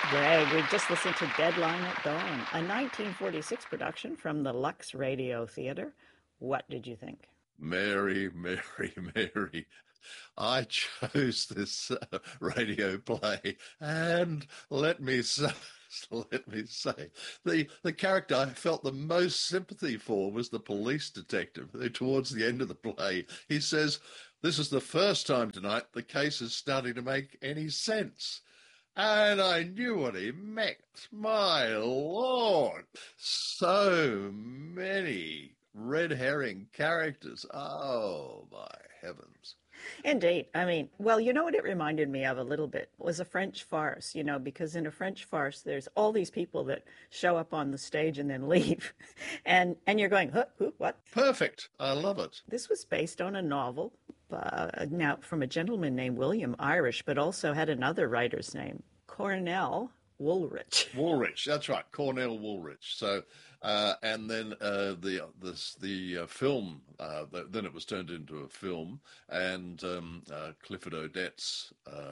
Greg, we've just listened to Deadline at Dawn, a 1946 production from the Lux Radio Theatre. What did you think? Mary, Mary, Mary. I chose this radio play, and let me say, the character I felt the most sympathy for was the police detective. Towards the end of the play, he says, "This is the first time tonight the case is starting to make any sense." And I knew what he meant. My Lord, so many red herring characters. Oh, my heavens. Indeed. I mean, well, you know what it reminded me of a little bit was a French farce, because in a French farce, there's all these people that show up on the stage and then leave. And you're going, huh, who, what? Perfect. I love it. This was based on a novel, now from a gentleman named William Irish, but also had another writer's name, Cornell Woolrich. Woolrich, that's right, Cornell Woolrich. So, and then the film. Then it was turned into a film, and Clifford Odets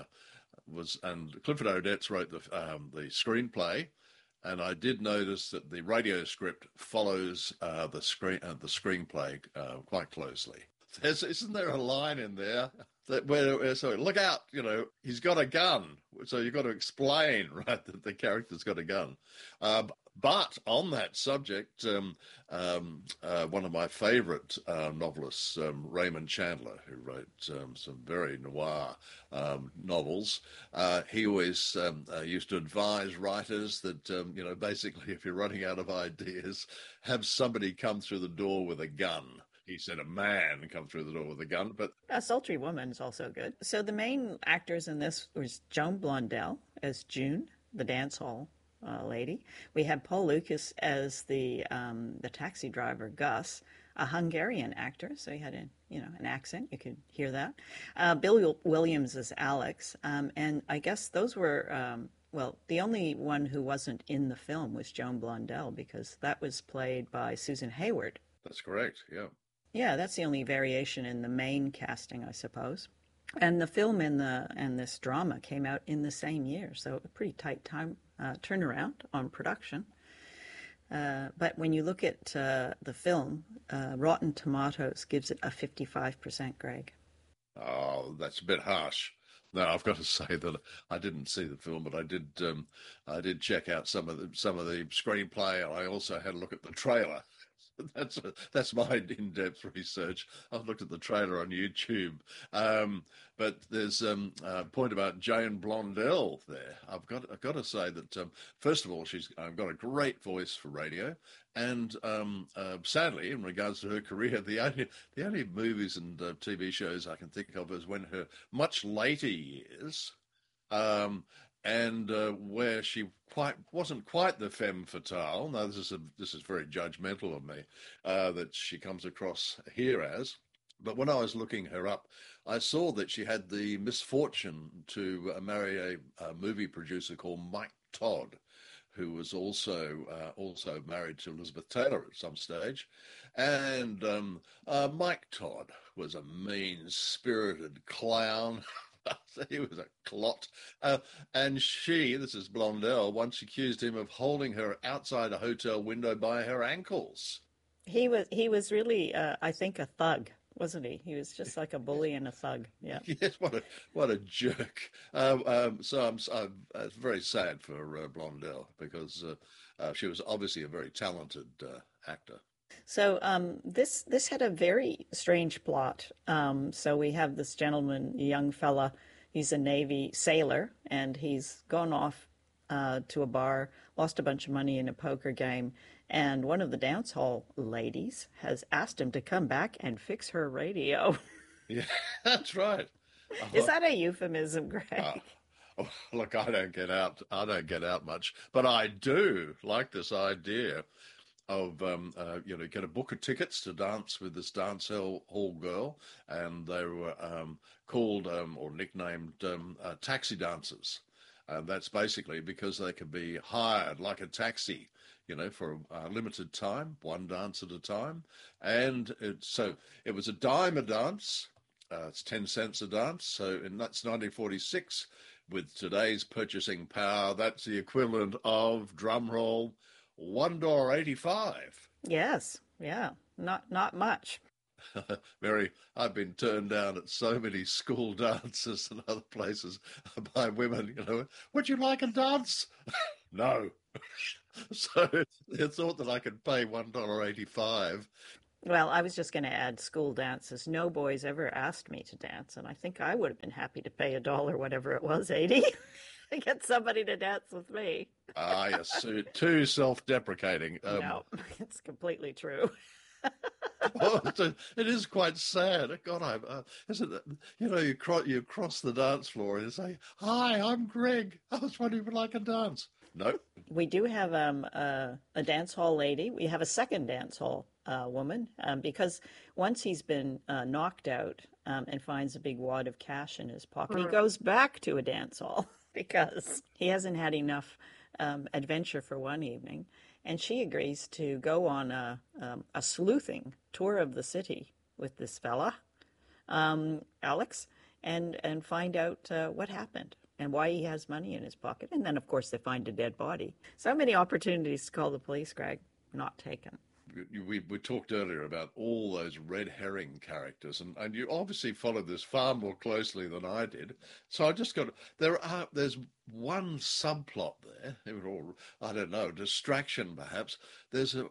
Clifford Odets wrote the screenplay. And I did notice that the radio script follows the screenplay quite closely. Isn't there a line in there that where so look out, he's got a gun, so you've got to explain, right, that the character's got a gun. But on that subject, one of my favourite novelists, Raymond Chandler, who wrote some very noir novels, he always used to advise writers that, basically if you're running out of ideas, have somebody come through the door with a gun. He said a man come through the door with a gun, but... A Sultry Woman is also good. So the main actors in this was Joan Blondell as June, the dance hall lady. We had Paul Lucas as the taxi driver, Gus, a Hungarian actor, so he had an accent. You could hear that. Bill Williams as Alex, and I guess those were... well, the only one who wasn't in the film was Joan Blondell, because that was played by Susan Hayward. That's correct, yeah. Yeah, that's the only variation in the main casting, I suppose. And the film and this drama came out in the same year, so a pretty tight time turnaround on production. But when you look at the film, Rotten Tomatoes gives it a 55%, Greg. Oh, that's a bit harsh. No, I've got to say that I didn't see the film, but I did check out some of the screenplay, and I also had a look at the trailer. That's my in-depth research. I've looked at the trailer on YouTube, but there's a point about Joan Blondell there. I've got to say that first of all, she's got a great voice for radio, and sadly, in regards to her career, the only movies and TV shows I can think of is when her much later years. And where she wasn't quite the femme fatale. No, this is very judgmental of me that she comes across here as. But when I was looking her up, I saw that she had the misfortune to marry a movie producer called Mike Todd, who was also married to Elizabeth Taylor at some stage. And Mike Todd was a mean-spirited clown. He was a clot. And this is Blondell, once accused him of holding her outside a hotel window by her ankles. He was really, I think, a thug, wasn't he? He was just like a bully and a thug. Yeah. Yes, what a jerk. So it's very sad for Blondell, because she was obviously a very talented actor. So this had a very strange plot. So we have this gentleman, a young fella. He's a Navy sailor, and he's gone off to a bar, lost a bunch of money in a poker game, and one of the dance hall ladies has asked him to come back and fix her radio. Yeah, that's right. Is that a euphemism, Greg? Look, I don't get out much, but I do like this idea of get a book of tickets to dance with this dance hall girl, and they were called or nicknamed taxi dancers. And that's basically because they could be hired like a taxi, for a limited time, one dance at a time. And it was a dime a dance. It's 10 cents a dance. So that's 1946. With today's purchasing power, that's the equivalent of, drumroll, $1.85. Yes, yeah, not much. Mary, I've been turned down at so many school dances and other places by women, would you like a dance? No. So they thought that I could pay $1.85. Well, I was just going to add school dances. No boys ever asked me to dance, and I think I would have been happy to pay a dollar, whatever it was, 80, to get somebody to dance with me. Ah, yes, too self-deprecating. No, it's completely true. Oh, it is quite sad. God, isn't it? You cross the dance floor and you say, "Hi, I'm Greg. I was wondering if you'd like a dance." No. We do have a dance hall lady. We have a second dance hall woman because once he's been knocked out and finds a big wad of cash in his pocket, he goes back to a dance hall because he hasn't had enough adventure for one evening. And she agrees to go on a sleuthing tour of the city with this fella, Alex, and find out what happened and why he has money in his pocket. And then, of course, they find a dead body. So many opportunities to call the police, Greg, not taken. We talked earlier about all those red herring characters, and you obviously followed this far more closely than I did. So I just got there's one subplot there, or I don't know, distraction perhaps. There's a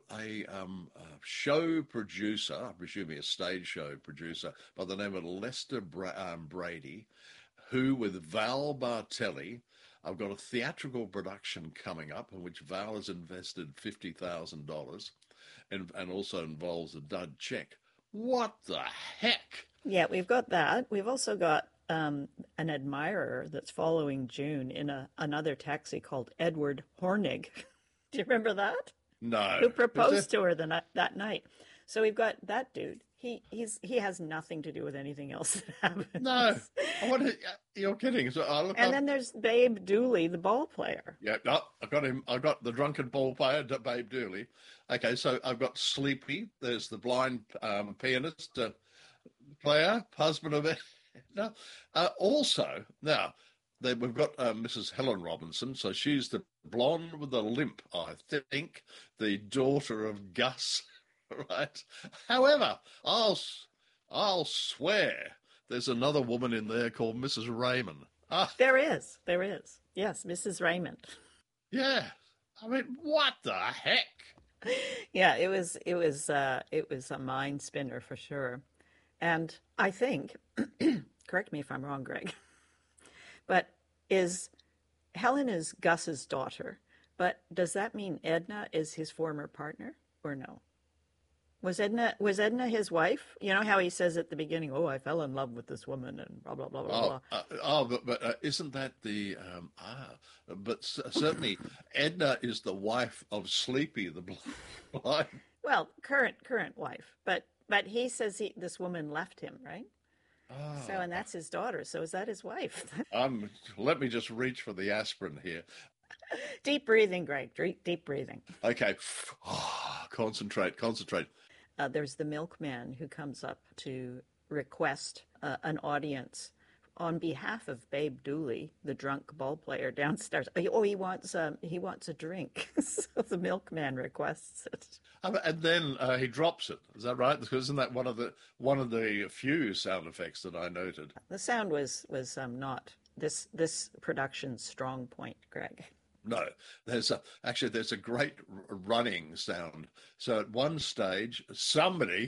show producer, I'm presuming a stage show producer, by the name of Lester Brady, who with Val Bartelli. I've got a theatrical production coming up in which Val has invested $50,000. And also involves a dud check. What the heck? Yeah, we've got that. We've also got an admirer that's following June in another taxi called Edward Hornig. Do you remember that? No. Who proposed to her that night. So we've got that dude. He has nothing to do with anything else that happens. No, you're kidding. So then there's Babe Dooley, the ball player. Yeah, no, I got him. I got the drunken ball player, Babe Dooley. Okay, so I've got Sleepy. There's the blind pianist player, husband of it. No, also now we've got Mrs. Helen Robinson. So she's the blonde with the limp, I think, the daughter of Gus. Right. However, I'll swear there's another woman in there called Mrs. Raymond. There is. Yes, Mrs. Raymond. Yeah. I mean, what the heck? Yeah, it was a mind spinner for sure. And I think, correct me if I'm wrong, Greg, but Helen is Gus's daughter, but does that mean Edna is his former partner or no? Was Edna his wife? You know how he says at the beginning, "Oh, I fell in love with this woman," and blah blah blah blah blah. But isn't that the But certainly Edna is the wife of Sleepy the blind. Well, current wife, but he says this woman left him, right? So and that's his daughter. So is that his wife? Let me just reach for the aspirin here. Deep breathing, Greg. Deep breathing. Okay, concentrate. There's the milkman who comes up to request an audience on behalf of Babe Dooley, the drunk ball player downstairs. Oh, he wants a drink. So the milkman requests it. And then he drops it. Is that right? Because isn't that one of the few sound effects that I noted? The sound was not this production's strong point, Greg. No, there's a great running sound. So at one stage, somebody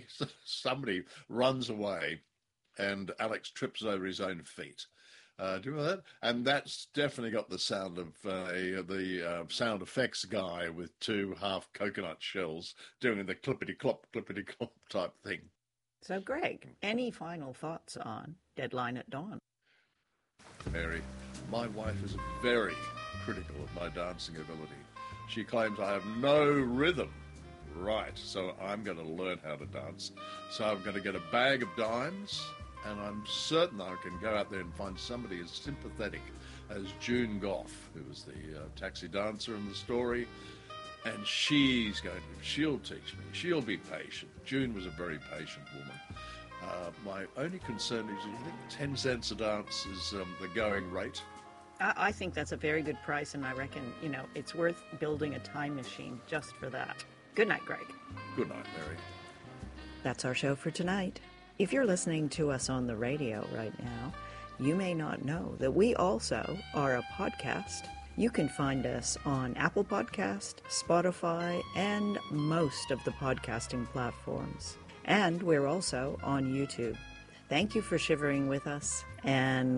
runs away, and Alex trips over his own feet. Do you remember that? And that's definitely got the sound of the sound effects guy with two half coconut shells doing the clippity clop type thing. So, Greg, any final thoughts on Deadline at Dawn? Mary, my wife is very critical of my dancing ability. She claims I have no rhythm. Right, so I'm going to learn how to dance. So I'm going to get a bag of dimes, and I'm certain I can go out there and find somebody as sympathetic as June Goff, who was the taxi dancer in the story, and she'll teach me. She'll be patient. June was a very patient woman. My only concern is, I think 10 cents a dance is the going rate. I think that's a very good price, and I reckon, it's worth building a time machine just for that. Good night, Greg. Good night, Mary. That's our show for tonight. If you're listening to us on the radio right now, you may not know that we also are a podcast. You can find us on Apple Podcast, Spotify, and most of the podcasting platforms. And we're also on YouTube. Thank you for shivering with us, and